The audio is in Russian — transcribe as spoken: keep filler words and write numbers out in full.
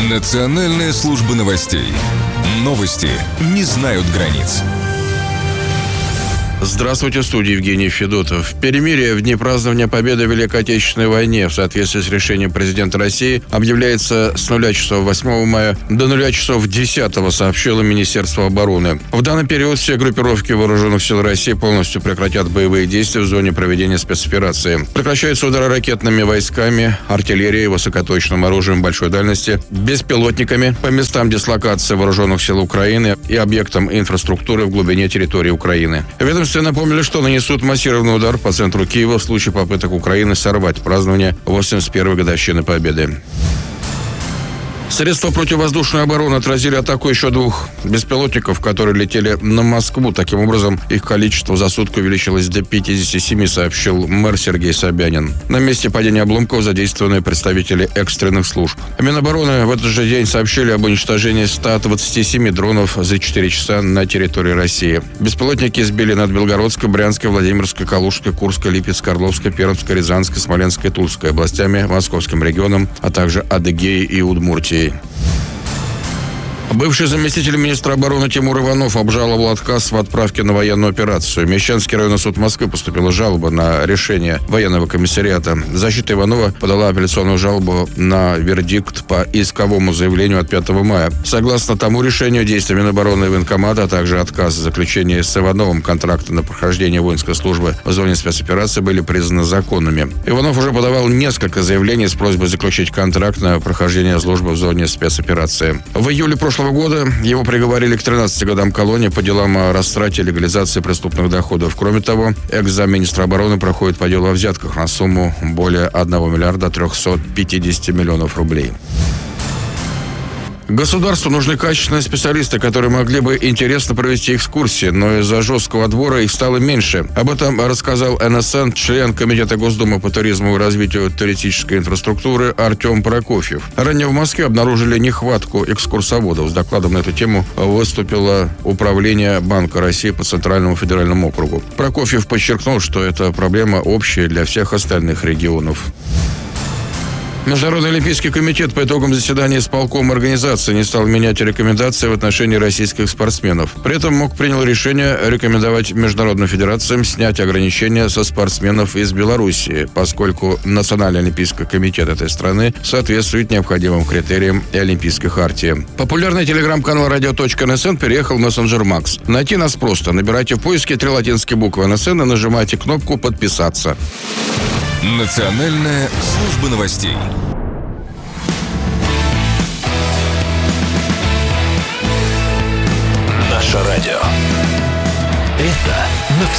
Национальная служба новостей. Новости не знают границ. Здравствуйте, в студии Евгений Федотов. Перемирие в дни празднования победы в Великой Отечественной войне в соответствии с решением президента России объявляется с нуля часов восьмого мая до нуля часов десятого, сообщило Министерство обороны. В данный период все группировки вооруженных сил России полностью прекратят боевые действия в зоне проведения спецоперации. Прекращаются удары ракетными войсками, артиллерией, высокоточным оружием большой дальности, беспилотниками по местам дислокации вооруженных сил Украины и объектам инфраструктуры в глубине территории Украины. Ведомство напомнили, что нанесут массированный удар по центру Киева в случае попыток Украины сорвать празднование восемьдесят первой годовщины Победы. Средства противовоздушной обороны отразили атаку еще двух беспилотников, которые летели на Москву. Таким образом, их количество за сутки увеличилось до пятидесяти семи, сообщил мэр Сергей Собянин. На месте падения обломков задействованы представители экстренных служб. Минобороны в этот же день сообщили об уничтожении ста двадцати семи дронов за четыре часа на территории России. Беспилотники сбили над Белгородской, Брянской, Владимирской, Калужской, Курской, Липецкой, Орловской, Пермской, Рязанской, Смоленской, Тульской областями, Московским регионом, а также Адыгеей и Удмуртией. Бывший заместитель министра обороны Тимур Иванов обжаловал отказ в отправке на военную операцию. Мещанский районный суд Москвы поступила жалоба на решение военного комиссариата. Защита Иванова подала апелляционную жалобу на вердикт по исковому заявлению от пятого мая. Согласно тому решению, действия Минобороны и военкомата, а также отказ в заключении с Ивановым контракта на прохождение воинской службы в зоне спецоперации были признаны законными. Иванов уже подавал несколько заявлений с просьбой заключить контракт на прохождение службы в зоне спецоперации. В июле прошлого года его приговорили к тринадцати годам колонии по делам о растрате и легализации преступных доходов. Кроме того, экс-замминистра обороны проходит по делу о взятках на сумму более одного миллиарда трехсот пятидесяти миллионов рублей. Государству нужны качественные специалисты, которые могли бы интересно провести экскурсии, но из-за жесткого отбора их стало меньше. Об этом рассказал эн эс эн член Комитета Госдумы по туризму и развитию туристической инфраструктуры Артем Прокофьев. Ранее в Москве обнаружили нехватку экскурсоводов. С докладом на эту тему выступило Управление Банка России по Центральному федеральному округу. Прокофьев подчеркнул, что эта проблема общая для всех остальных регионов. Международный олимпийский комитет по итогам заседания исполкома организации не стал менять рекомендации в отношении российских спортсменов. При этом МОК принял решение рекомендовать международным федерациям снять ограничения со спортсменов из Белоруссии, поскольку Национальный олимпийский комитет этой страны соответствует необходимым критериям и Олимпийской хартии. Популярный телеграм-канал радио точка эн эс эн переехал в мессенджер Макс. Найти нас просто. Набирайте в поиске три латинские буквы эн эс эн и нажимайте кнопку «Подписаться». Национальная служба новостей. Наше радио. Это навсегда.